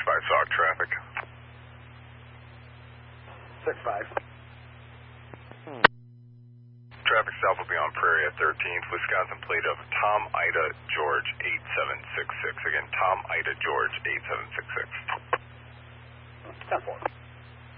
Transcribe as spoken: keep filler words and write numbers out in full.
five Sauk traffic. six five. Traffic south will be on Prairie at thirteenth, Wisconsin plate of Tom Ida George eight seven six six. Again, Tom Ida George eight seven six six. ten four.